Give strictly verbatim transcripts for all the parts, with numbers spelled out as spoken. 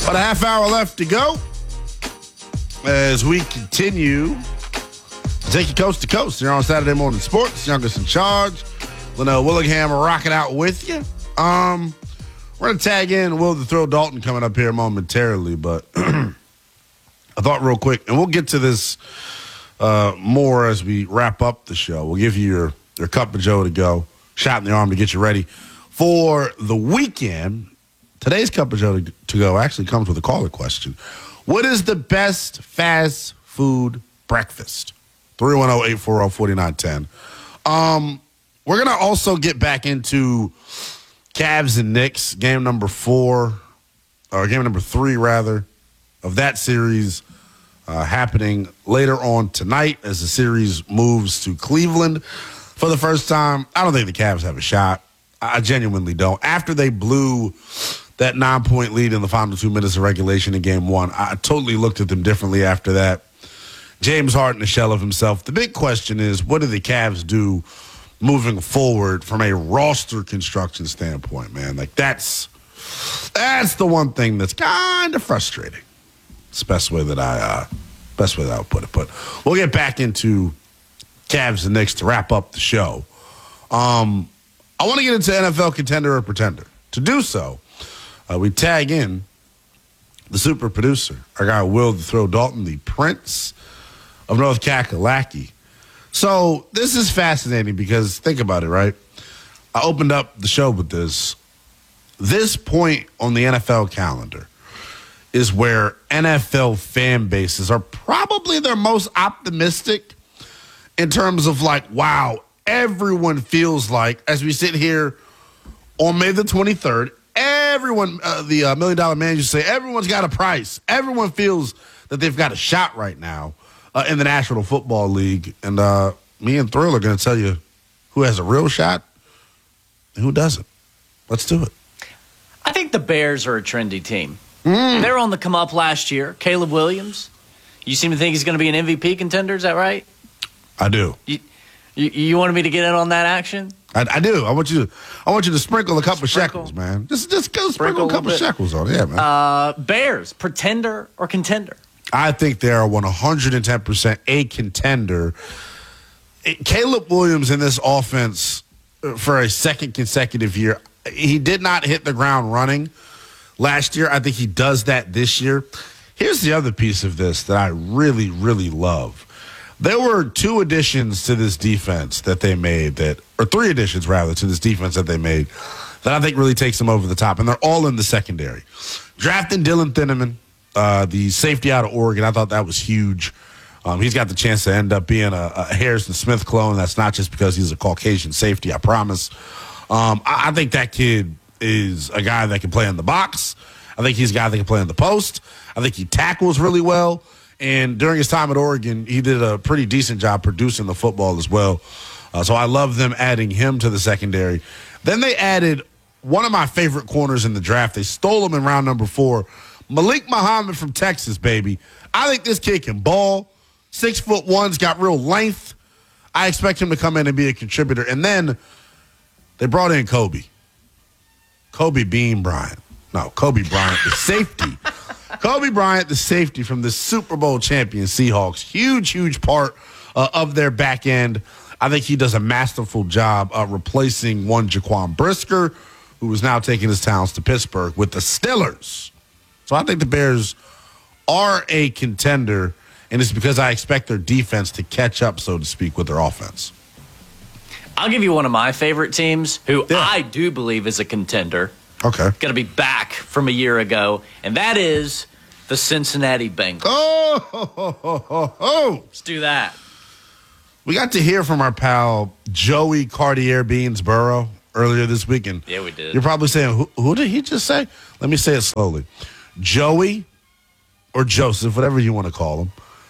About a half hour left to go as we continue to take you coast to coast here on Saturday Morning Sports. Youngest in charge, Linnell Willingham, rocking out with you. Um, we're going to tag in Will the Thrill Dalton coming up here momentarily, but I thought real quick, and we'll get to this uh, more as we wrap up the show. We'll give you your, your cup of Joe to go, shot in the arm to get you ready for the weekend. Today's Cup of Joe to go actually comes with a caller question. What is the best fast food breakfast? three one zero, eight four zero, four nine one zero. Um, we're going to also get back into Cavs and Knicks, game number four, or game number three, rather, of that series uh, happening later on tonight as the series moves to Cleveland for the first time. I don't think the Cavs have a shot. I genuinely don't. After they blew that nine-point lead in the final two minutes of regulation in game one, I totally looked at them differently after that. James Harden, a shell of himself. The big question is, what do the Cavs do moving forward from a roster construction standpoint, man? Like, that's that's the one thing that's kind of frustrating. It's the best way that I uh, best way that I would put it. But we'll get back into Cavs and Knicks to wrap up the show. Um, I want to get into N F L contender or pretender. To do so, Uh, we tag in the super producer, our guy Will the Thrill Dalton, the Prince of North Kakalaki. So this is fascinating because think about it, right? I opened up the show with this. This point on the N F L calendar is where N F L fan bases are probably their most optimistic in terms of like, wow, everyone feels like, as we sit here on May the twenty-third, everyone, uh, the uh, Million Dollar Man used to say, everyone's got a price. Everyone feels that they've got a shot right now uh, in the National Football League. And uh, me and Thrill are going to tell you who has a real shot and who doesn't. Let's do it. I think the Bears are a trendy team. Mm. They were on the come up last year. Caleb Williams, you seem to think he's going to be an M V P contender. Is that right? I do. You, you, you wanted me to get in on that action? I, I do. I want you to. I want you to sprinkle a couple Sprinkle. shekels, man. Just, just go sprinkle, Sprinkle a couple a shekels on it, yeah, man. Uh, Bears, pretender or contender? I think they are one hundred ten percent a contender. It, Caleb Williams in this offense for a second consecutive year, he did not hit the ground running last year. I think he does that this year. Here's the other piece of this that I really, really love. There were two additions to this defense that they made that, or three additions rather, to this defense that they made that I think really takes them over the top, and they're all in the secondary. Drafting Dylan Thineman, uh, the safety out of Oregon, I thought that was huge. Um, he's got the chance to end up being a, a Harrison Smith clone. That's not just because he's a Caucasian safety, I promise. Um, I, I think that kid is a guy that can play in the box. I think he's a guy that can play in the post. I think he tackles really well. And during his time at Oregon, he did a pretty decent job producing the football as well. Uh, so I love them adding him to the secondary. Then they added one of my favorite corners in the draft. They stole him in round number four. Malik Muhammad from Texas, baby. I think this kid can ball. Six foot one's got real length. I expect him to come in and be a contributor. And then they brought in Kobe. Kobe Bean Bryant. No, Kobe Bryant, the safety. Kobe Bryant, the safety from the Super Bowl champion Seahawks. Huge, huge part uh, of their back end. I think he does a masterful job uh, replacing one Jaquan Brisker, who is now taking his talents to Pittsburgh with the Steelers. So I think the Bears are a contender, and it's because I expect their defense to catch up, so to speak, with their offense. I'll give you one of my favorite teams who Yeah. I do believe is a contender. Okay. Going to be back from a year ago, and that is the Cincinnati Bengals. Oh, ho, ho, ho, ho, ho. Let's do that. We got to hear from our pal Joey Cartier Beansboro earlier this week. And Yeah, we did. You're probably saying, who, who did he just say? Let me say it slowly. Joey or Joseph, whatever you want to call him,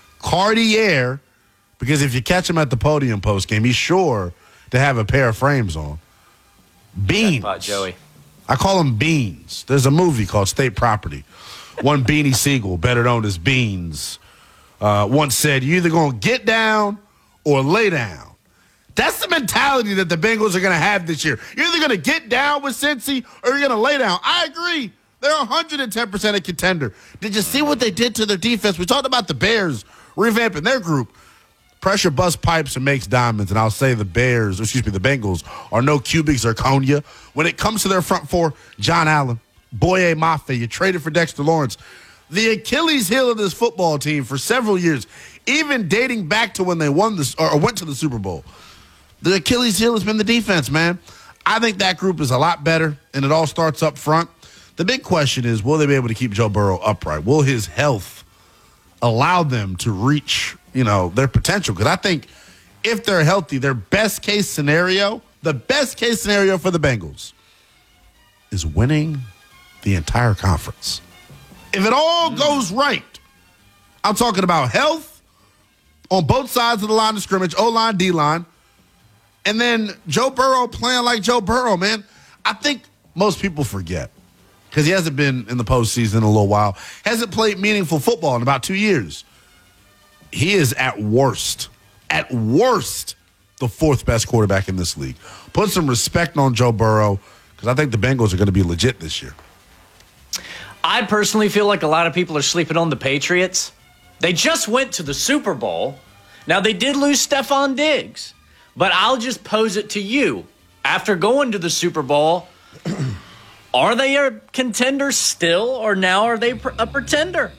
Cartier, because if you catch him at the podium post game, he's sure to have a pair of frames on. Beans. Jackpot, Joey. I call him Beans. There's a movie called State Property. One Beanie Siegel, better known as Beans, uh, once said, you're either going to get down or lay down. That's the mentality that the Bengals are going to have this year. You're either going to get down with Cincy or you're going to lay down. I agree They're one hundred ten percent a contender. Did you see what they did to their defense? We talked about the Bears revamping their group. Pressure bust pipes and makes diamonds, and I'll say the Bears, or excuse me, the Bengals, are no cubic zirconia. When it comes to their front four, John Allen, Boye Mafe, you traded for Dexter Lawrence. The Achilles heel of this football team for several years, even dating back to when they won this or went to the Super Bowl, the Achilles heel has been the defense, man. I think that group is a lot better, and it all starts up front. The big question is, will they be able to keep Joe Burrow upright? Will his health allow them to reach, you know, their potential? Because I think if they're healthy, their best case scenario, the best case scenario for the Bengals is winning the entire conference. If it all goes right, I'm talking about health on both sides of the line of scrimmage, O-line, D-line, and then Joe Burrow playing like Joe Burrow, man. I think most people forget because he hasn't been in the postseason in a little while, hasn't played meaningful football in about two years. He is at worst, at worst, the fourth best quarterback in this league. Put some respect on Joe Burrow because I think the Bengals are going to be legit this year. I personally feel like a lot of people are sleeping on the Patriots. They just went to the Super Bowl. Now, they did lose Stephon Diggs, but I'll just pose it to you. After going to the Super Bowl, are they a contender still, or now are they a pretender?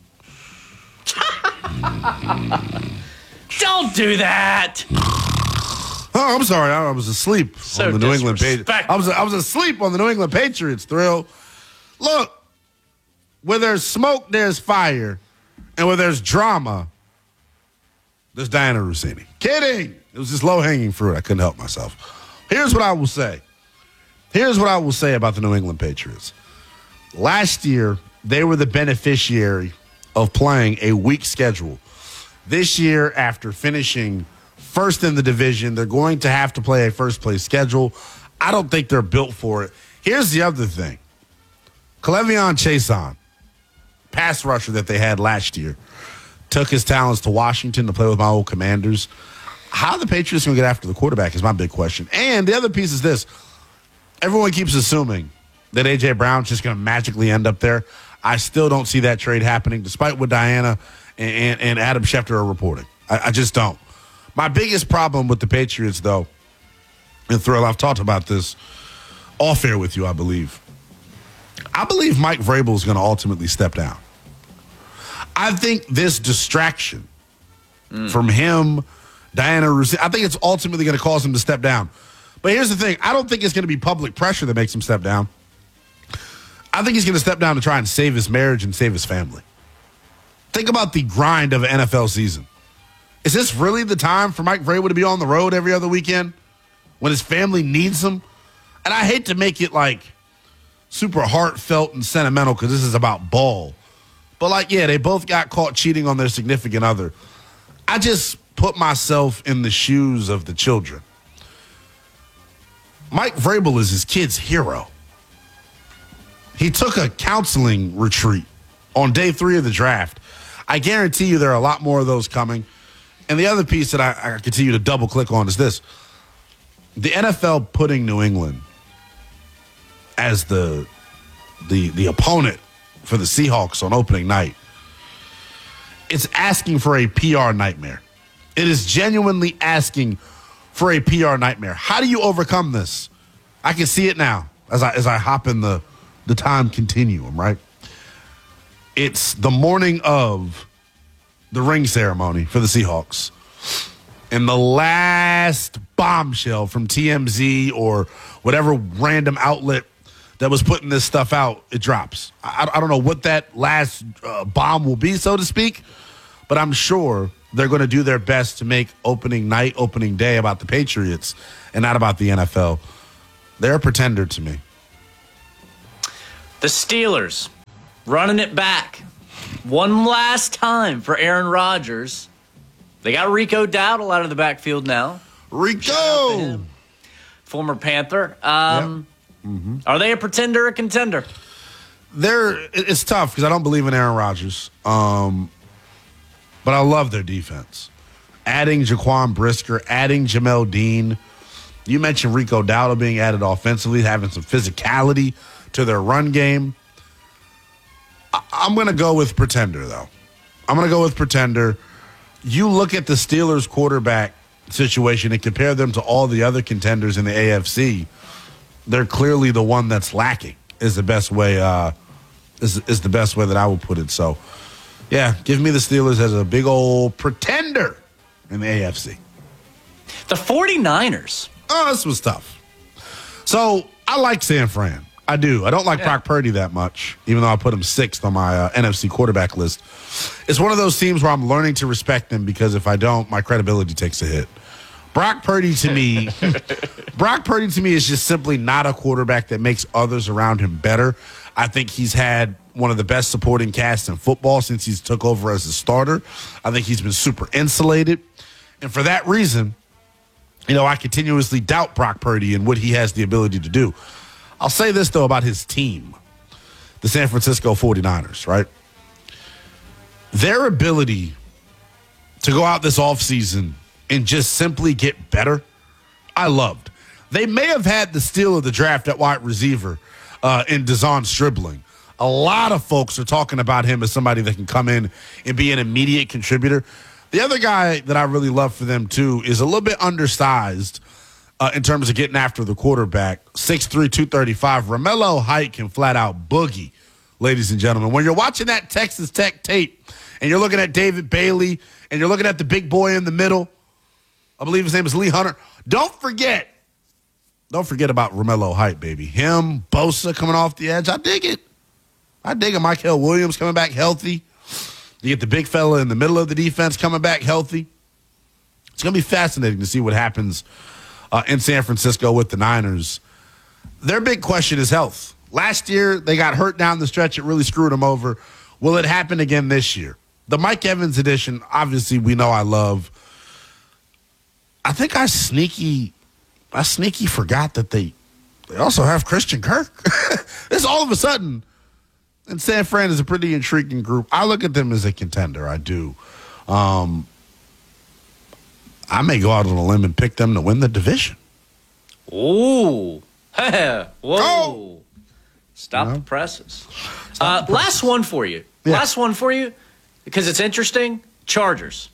Don't do that. Oh, I'm sorry. I was asleep So on the New England Patriots. I was I was asleep on the New England Patriots, Thrill. Look, where there's smoke, there's fire. And where there's drama, there's Diana Rossini. Kidding. It was just low-hanging fruit. I couldn't help myself. Here's what I will say. Here's what I will say about the New England Patriots. Last year, they were the beneficiary of playing a weak schedule. This year, after finishing first in the division, they're going to have to play a first-place schedule. I don't think they're built for it. Here's the other thing. K'Lavon Chaisson, pass rusher that they had last year, took his talents to Washington to play with my old Commanders. How are the Patriots going to get after the quarterback is my big question. And the other piece is this. Everyone keeps assuming that A J. Brown's just going to magically end up there. I still don't see that trade happening, despite what Diana and, and, and Adam Schefter are reporting. I, I just don't. My biggest problem with the Patriots, though, and Thrill, I've talked about this off air with you, I believe. I believe Mike Vrabel is going to ultimately step down. I think this distraction mm. from him, Diana Rousseau, I think it's ultimately going to cause him to step down. But here's the thing. I don't think it's going to be public pressure that makes him step down. I think he's going to step down to try and save his marriage and save his family. Think about the grind of an N F L season. Is this really the time for Mike Vrabel to be on the road every other weekend when his family needs him? And I hate to make it like super heartfelt and sentimental because this is about ball. But, like, yeah, they both got caught cheating on their significant other. I just put myself in the shoes of the children. Mike Vrabel is his kid's hero. He took a counseling retreat on day three of the draft. I guarantee you there are a lot more of those coming. And the other piece that I, I continue to double-click on is this. The N F L putting New England as the the the opponent for the Seahawks on opening night, it's asking for a P R nightmare. It is genuinely asking for a P R nightmare. How do you overcome this? I can see it now as I as I hop in the, the time continuum, right? It's the morning of the ring ceremony for the Seahawks. And the last bombshell from T M Z or whatever random outlet that was putting this stuff out, it drops. I, I don't know what that last uh, bomb will be, so to speak, but I'm sure they're going to do their best to make opening night, opening day about the Patriots and not about the N F L. They're a pretender to me. The Steelers running it back one last time for Aaron Rodgers. They got Rico Dowdle out of the backfield now. Rico! Former Panther. Um, yep. mm-hmm. Are they a pretender or a contender? They're, it's tough because I don't believe in Aaron Rodgers. Um, but I love their defense. Adding Jaquan Brisker, adding Jamel Dean. You mentioned Rico Dowdle being added offensively, having some physicality to their run game. I'm going to go with pretender, though. I'm going to go with pretender. You look at the Steelers quarterback situation and compare them to all the other contenders in the A F C. They're clearly the one that's lacking. Is the best way. Uh, is is the best way that I would put it. So, yeah, give me the Steelers as a big old pretender in the A F C. The 49ers. Oh, this was tough. So I like San Fran. I do. I don't like yeah. Brock Purdy that much, even though I put him sixth on my uh, N F C quarterback list. It's one of those teams where I'm learning to respect them because if I don't, my credibility takes a hit. Brock Purdy to me, Brock Purdy to me is just simply not a quarterback that makes others around him better. I think he's had one of the best supporting casts in football since he's took over as a starter. I think he's been super insulated. And for that reason, you know, I continuously doubt Brock Purdy and what he has the ability to do. I'll say this, though, about his team, the San Francisco 49ers, right? Their ability to go out this offseason and just simply get better, I loved. They may have had the steal of the draft at wide receiver uh, in Dazon Stribling. A lot of folks are talking about him as somebody that can come in and be an immediate contributor. The other guy that I really love for them, too, is a little bit undersized uh, in terms of getting after the quarterback. six three, two thirty-five. Romello Height can flat out boogie, ladies and gentlemen. When you're watching that Texas Tech tape and you're looking at David Bailey and you're looking at the big boy in the middle, I believe his name is Lee Hunter, don't forget, don't forget about Romello Height, baby. Him, Bosa coming off the edge. I dig it. I dig it. Michael Williams coming back healthy. You get the big fella in the middle of the defense coming back healthy. It's going to be fascinating to see what happens uh, in San Francisco with the Niners. Their big question is health. Last year, they got hurt down the stretch. It really screwed them over. Will it happen again this year? The Mike Evans edition, obviously, we know I love. I think I sneaky, I sneaky forgot that they, they also have Christian Kirk. It's all of a sudden. And San Fran is a pretty intriguing group. I look at them as a contender. I do. Um, I may go out on a limb and pick them to win the division. Ooh. Whoa. Oh. Stop no. the presses. Stop Uh, the presses. Last one for you. Yeah. Last one for you because it's interesting. Chargers.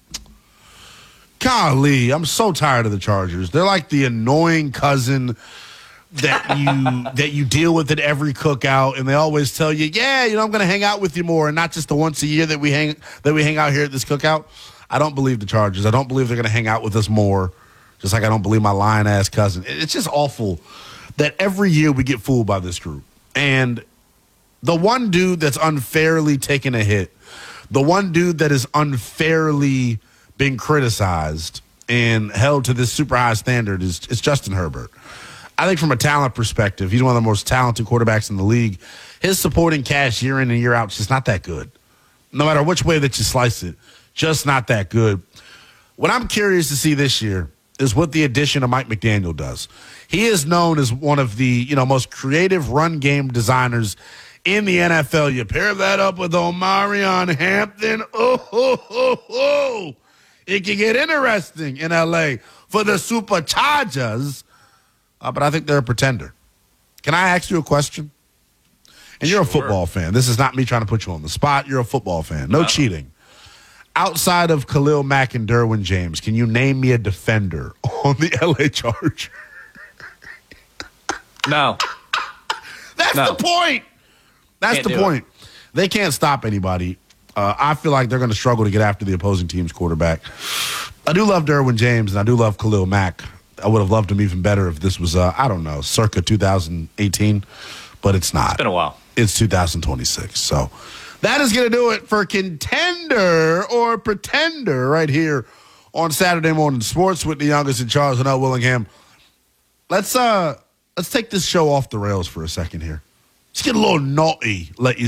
Golly, I'm so tired of the Chargers. They're like the annoying cousin that you that you deal with at every cookout, and they always tell you, yeah, you know, I'm going to hang out with you more, and not just the once a year that we hang that we hang out here at this cookout. I don't believe the Chargers. I don't believe they're going to hang out with us more, just like I don't believe my lion-ass cousin. It's just awful that every year we get fooled by this group. And the one dude that's unfairly taken a hit, the one dude that is unfairly being criticized and held to this super high standard is, is Justin Herbert. I think from a talent perspective, he's one of the most talented quarterbacks in the league. His supporting cast year in and year out is just not that good. No matter which way that you slice it, just not that good. What I'm curious to see this year is what the addition of Mike McDaniel does. He is known as one of the, you know, most creative run game designers in the N F L. You pair that up with Omarion Hampton. Oh, oh, oh, oh. It can get interesting in L A for the Superchargers. Uh, but I think they're a pretender. Can I ask you a question? And you're Sure. a football fan. This is not me trying to put you on the spot. You're a football fan. No Uh-oh. cheating. Outside of Khalil Mack and Derwin James, can you name me a defender on the L A Chargers? No. That's No. the point. That's Can't the do point. They can't stop anybody. Uh, I feel like they're going to struggle to get after the opposing team's quarterback. I do love Derwin James, and I do love Khalil Mack. I would have loved him even better if this was, uh, I don't know, circa two thousand eighteen, but it's not. It's been a while. It's two thousand twenty-six. So that is going to do it for Contender or Pretender right here on Saturday Morning Sports with the youngest in Charles and L. Willingham. Let's uh, let's take this show off the rails for a second here. Let's get a little naughty, let you